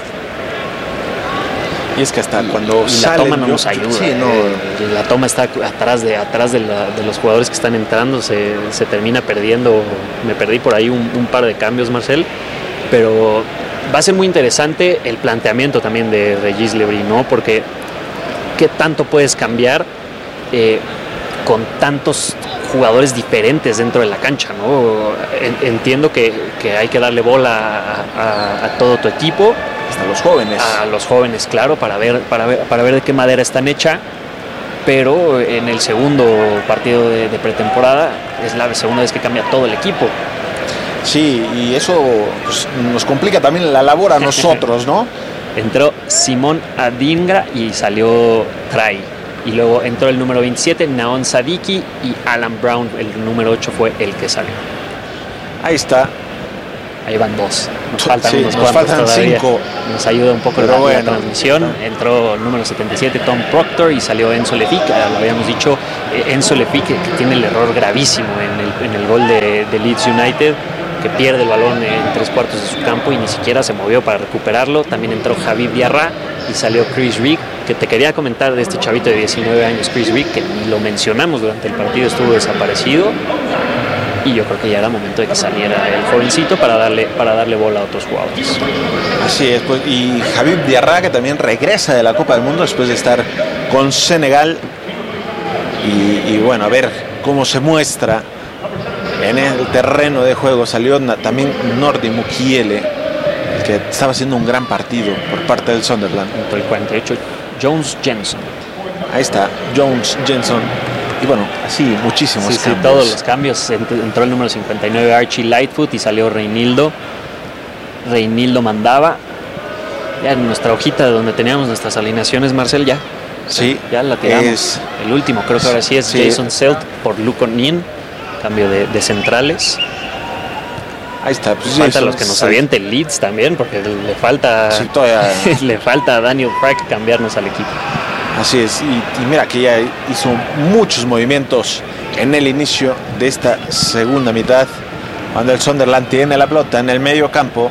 Y es que hasta cuando la toma no nos ayuda. Sí, la toma está atrás de los jugadores que están entrando, se termina perdiendo. Me perdí por ahí un par de cambios, Marcel, pero va a ser muy interesante el planteamiento también de Regis Lebris, ¿no? Porque ¿qué tanto puedes cambiar con tantos jugadores diferentes dentro de la cancha, ¿no? Entiendo que hay que darle bola a todo tu equipo. Hasta los jóvenes. A los jóvenes, claro, para ver de qué madera están hechas. Pero en el segundo partido de pretemporada es la segunda vez que cambia todo el equipo. Sí, y eso pues, nos complica también la labor a nosotros, ¿no? Entró Simón Adingra y salió Trai. Y luego entró el número 27, Naon Sadiki, y Alan Brown, el número 8, fue el que salió. Ahí está. Ahí van dos. Nos faltan sí, unos nos cuantos faltan todavía. 5. Nos ayuda un poco la transmisión. Entró el número 77, Tom Proctor, y salió Enzo Lefic. Lo habíamos dicho, Enzo Lefic, que tiene el error gravísimo en el gol de Leeds United, que pierde el balón en 3/4 de su campo y ni siquiera se movió para recuperarlo. También entró Habib Diarra y salió Chris Rigg, que te quería comentar de este chavito de 19 años, Chris Rigg, que ni lo mencionamos durante el partido, estuvo desaparecido. Y yo creo que ya era momento de que saliera el jovencito para darle bola a otros jugadores. Así es, pues, y Habib Diarra, que también regresa de la Copa del Mundo después de estar con Senegal. Y bueno, a ver cómo se muestra en el terreno de juego. Salió también Nordi Mukiele, que estaba haciendo un gran partido por parte del Sunderland. Entró el 48, Jones Jensen. Ahí está, Jones Jensen. Y bueno, así muchísimos cambios. Sí, todos los cambios. Entró el número 59, Archie Lightfoot, y salió Reinildo. Reinildo mandaba. Ya en nuestra hojita donde teníamos nuestras alineaciones, Marcel, ya. Sí. Ya la tiramos. El último, creo que ahora sí es Jason Selt por Luke O'Neill. Cambio de centrales. Ahí está. Pues faltan los que nos aviente el Leeds también, porque le falta le falta a Daniel Craig cambiarnos al equipo. Así es, y mira que ya hizo muchos movimientos en el inicio de esta segunda mitad, cuando el Sunderland tiene la pelota en el medio campo.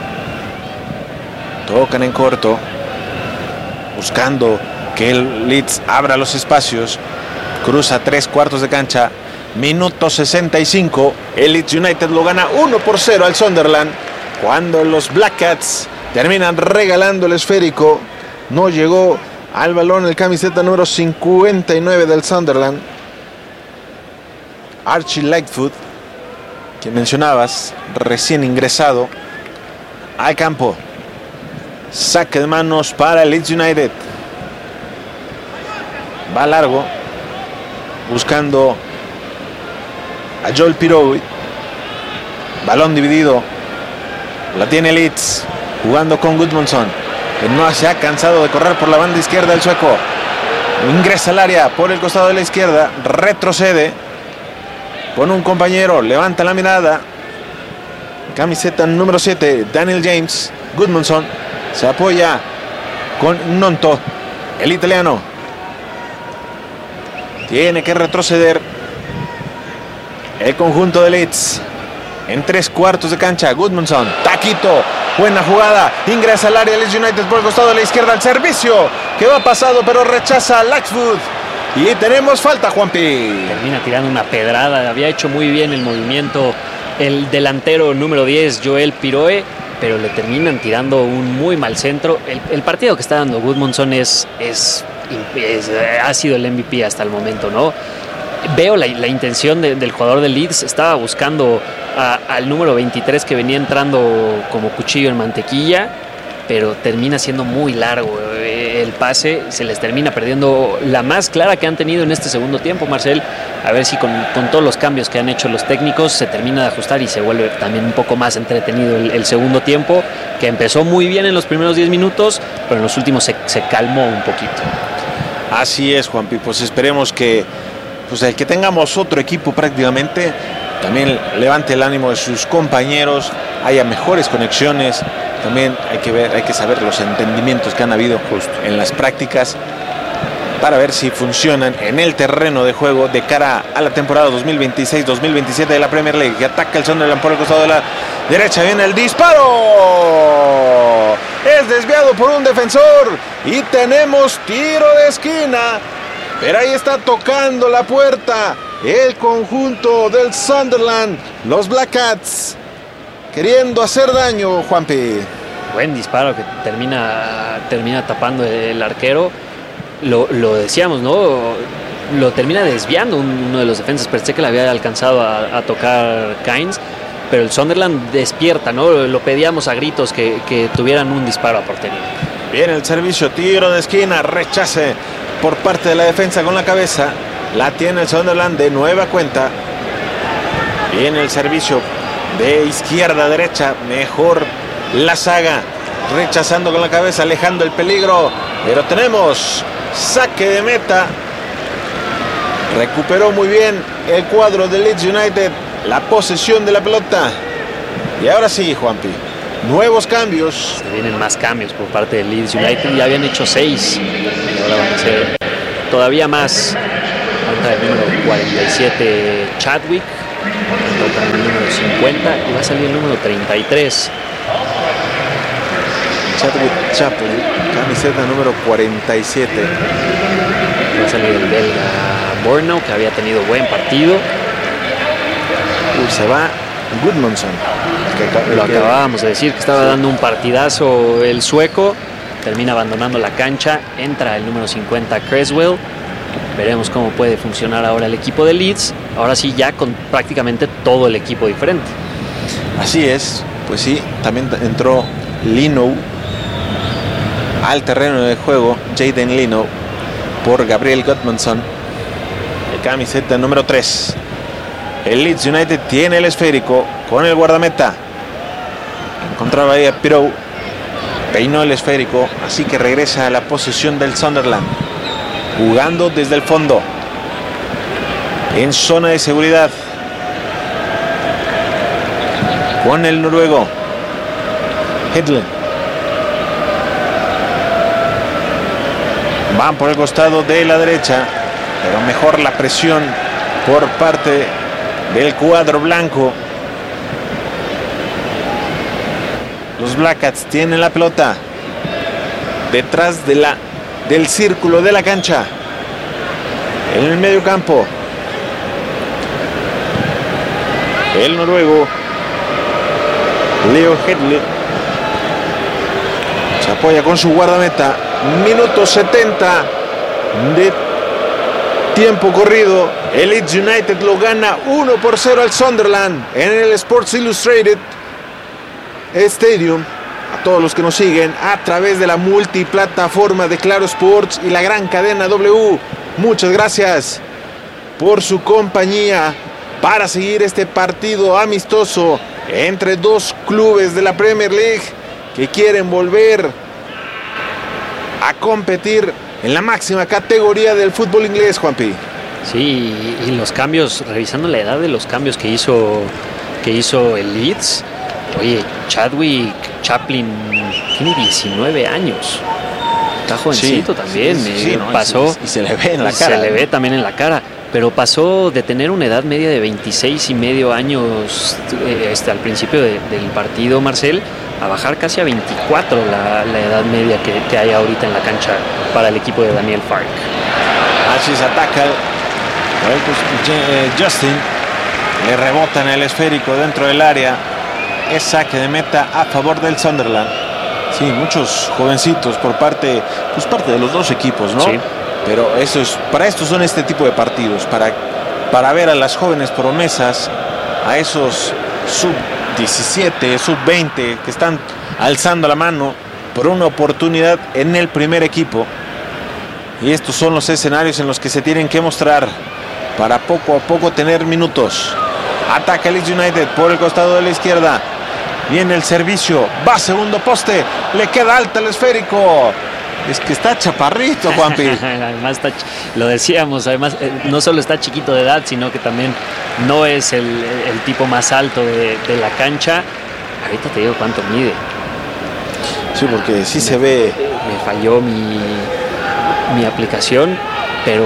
Tocan en corto, buscando que el Leeds abra los espacios. Cruza 3/4 de cancha. Minuto 65. El Leeds United lo gana 1-0 al Sunderland, cuando los Black Cats terminan regalando el esférico. No llegó al balón el camiseta número 59 del Sunderland, Archie Lightfoot, que mencionabas, recién ingresado al campo. Saque de manos para el Leeds United. Va largo, buscando a Joel Piroe. Balón dividido. La tiene Leeds, jugando con Gudmundsson, que no se ha cansado de correr por la banda izquierda el sueco. Ingresa al área por el costado de la izquierda, retrocede con un compañero, levanta la mirada. Camiseta número 7, Daniel James. Gudmundsson se apoya con Nonto, el italiano. Tiene que retroceder el conjunto de Leeds en 3/4 de cancha. Gudmundsson, taquito, buena jugada, ingresa al área Leeds United por el costado de la izquierda, al servicio, que va pasado pero rechaza Lightfoot. Y tenemos falta, Juanpi. Termina tirando una pedrada, había hecho muy bien el movimiento el delantero número 10, Joel Piroe, pero le terminan tirando un muy mal centro. El partido que está dando Gudmundsson ha sido el MVP hasta el momento, ¿no? Veo la intención del jugador de Leeds. Estaba buscando al número 23, que venía entrando como cuchillo en mantequilla, pero termina siendo muy largo el pase. Se les termina perdiendo la más clara que han tenido en este segundo tiempo, Marcel. A ver si con todos los cambios que han hecho los técnicos se termina de ajustar y se vuelve también un poco más entretenido el segundo tiempo, que empezó muy bien en los primeros 10 minutos, pero en los últimos se calmó un poquito. Así es, Juanpi. Pues esperemos que el que tengamos otro equipo prácticamente también levante el ánimo de sus compañeros, haya mejores conexiones. También hay que saber los entendimientos que han habido en las prácticas para ver si funcionan en el terreno de juego de cara a la temporada 2026-2027 de la Premier League. Que ataca el Sunderland por el costado de la derecha. Viene el disparo. Es desviado por un defensor y tenemos tiro de esquina. Pero ahí está tocando la puerta el conjunto del Sunderland, los Black Cats, queriendo hacer daño, Juanpi. Buen disparo que termina tapando el arquero. Lo decíamos, ¿no? lo termina desviando uno de los defensas. Pensé que le había alcanzado a tocar Kynes, pero el Sunderland despierta, ¿no? Lo pedíamos a gritos que tuvieran un disparo a portería. Viene el servicio, tiro de esquina, rechace por parte de la defensa con la cabeza. La tiene el Sunderland de nueva cuenta. Viene el servicio de izquierda a derecha, mejor la saga, rechazando con la cabeza, alejando el peligro, pero tenemos saque de meta. Recuperó muy bien el cuadro de Leeds United la posesión de la pelota. Y ahora sí, Juanpi, nuevos cambios. Se vienen más cambios por parte de Leeds United. Ya habían hecho 6 y ahora van a ser todavía más. Entra el número 47 Chadwick, toca el número 50 y va a salir el número 33. Chadwick Chaplin, camiseta número 47. Va a salir el belga Bornau, que había tenido buen partido. Se va Gudmundsson. Lo acabábamos de decir, que estaba dando un partidazo el sueco. Termina abandonando la cancha. Entra el número 50 Creswell. Veremos cómo puede funcionar ahora el equipo de Leeds. Ahora sí, ya con prácticamente todo el equipo diferente. Así es, pues sí, también entró Lino al terreno de juego, Jayden Lino, por Gabriel Gudmundsson, el camiseta número 3. El Leeds United tiene el esférico con el guardameta. Encontraba ahí a Pirou, peinó el esférico, así que regresa a la posesión del Sunderland. Jugando desde el fondo, en zona de seguridad, con el noruego Hedlund. Van por el costado de la derecha, pero mejor la presión por parte del cuadro blanco. Los Black Cats tienen la pelota detrás del círculo de la cancha, en el medio campo. El noruego Leo Hedlund se apoya con su guardameta. Minuto 70 de tiempo corrido. El Leeds United lo gana 1-0 al Sunderland en el Sports Illustrated Stadium. A todos los que nos siguen a través de la multiplataforma de Claro Sports y la gran cadena W, muchas gracias por su compañía para seguir este partido amistoso entre dos clubes de la Premier League que quieren volver a competir en la máxima categoría del fútbol inglés, Juanpi. Sí, y los cambios, revisando la edad de los cambios que hizo el Leeds. Oye, Chadwick Chaplin tiene 19 años. Está jovencito también. Sí, ¿no? Pasó. Y se le ve en la cara. Se le ve también en la cara. Pero pasó de tener una edad media de 26 y medio años al principio del partido, Marcel, a bajar casi a 24 la edad media que hay ahorita en la cancha para el equipo de Daniel Farke. Así se ataca. Justin le rebota en el esférico dentro del área. Es saque de meta a favor del Sunderland. Sí, muchos jovencitos por parte de los dos equipos, ¿no? Sí. Pero para esto son este tipo de partidos, para ver a las jóvenes promesas, a esos sub-17, sub-20 que están alzando la mano por una oportunidad en el primer equipo. Y estos son los escenarios en los que se tienen que mostrar para poco a poco tener minutos. Ataca el Leeds United por el costado de la izquierda. Viene el servicio, va segundo poste, le queda alta el esférico. Es que está chaparrito, Juanpi. Además, lo decíamos, además no solo está chiquito de edad, sino que también no es el tipo más alto de la cancha. Ahorita te digo cuánto mide. Sí, porque sí se ve. Me falló mi aplicación, pero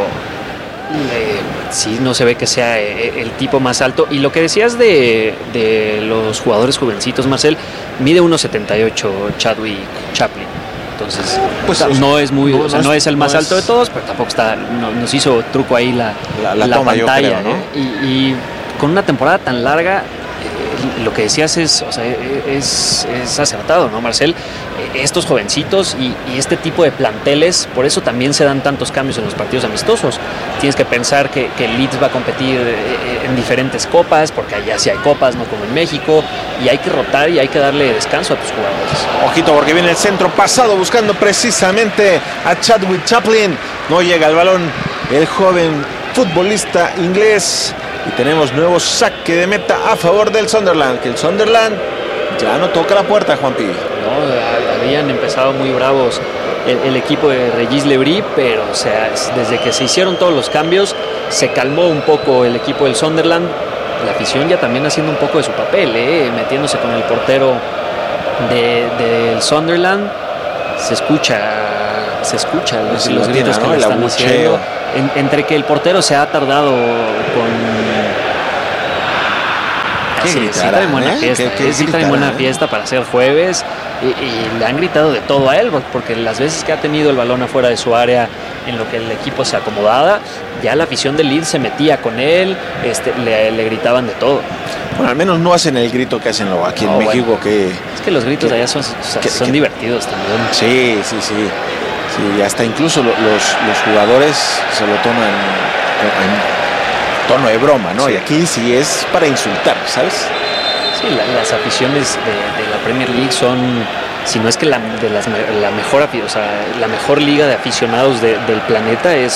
sí no se ve que sea el tipo más alto. Y lo que decías de los jugadores jovencitos, Marcel, mide 1.78 Chadwick Chaplin. Entonces, pues no es muy, no es el más alto de todos, pero tampoco nos hizo truco ahí la toma, pantalla, yo creo, ¿no? Y con una temporada tan larga, lo que decías es acertado, ¿no, Marcel? Estos jovencitos y este tipo de planteles, por eso también se dan tantos cambios en los partidos amistosos. Tienes que pensar que el Leeds va a competir en diferentes copas, porque allá sí hay copas, no como en México, y hay que rotar y hay que darle descanso a tus jugadores. Ojito, porque viene el centro pasado buscando precisamente a Chadwick Chaplin. No llega el balón el joven futbolista inglés. Y tenemos nuevo saque de meta a favor del Sunderland, que el Sunderland ya no toca la puerta, Juanpi. No, habían empezado muy bravos el equipo de Regis Lebris, pero o sea, desde que se hicieron todos los cambios, se calmó un poco el equipo del Sunderland. La afición ya también haciendo un poco de su papel, metiéndose con el portero del Sunderland. Se escucha los gritos que le están haciendo. Entre que el portero se ha tardado con... Sí trae buena fiesta, sí trae buena fiesta para ser jueves y le han gritado de todo a él, porque las veces que ha tenido el balón afuera de su área en lo que el equipo se acomodaba, ya la afición del Leeds se metía con él, le gritaban de todo. Bueno, al menos no hacen el grito que hacen aquí en México. Bueno, es que los gritos allá son divertidos también. Sí, hasta incluso los jugadores se lo toman en tono de broma, ¿no? Sí. Y aquí sí es para insultar, ¿sabes? Sí, las aficiones de la Premier League son, si no es que la mejor liga de aficionados del planeta, es